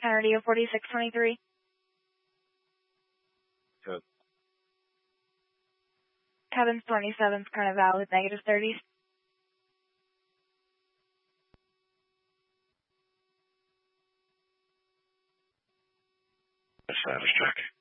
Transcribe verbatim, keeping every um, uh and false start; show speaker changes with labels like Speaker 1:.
Speaker 1: Radio forty-six twenty-three.
Speaker 2: Good.
Speaker 1: Cabins twenty-seventh, current valid, negative thirty.
Speaker 2: Status check.